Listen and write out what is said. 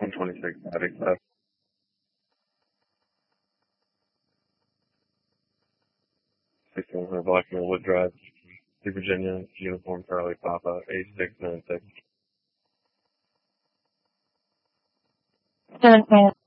126 Attic Left. 6100 Black Millwood Drive, Virginia, Uniform Charlie Papa, 8696.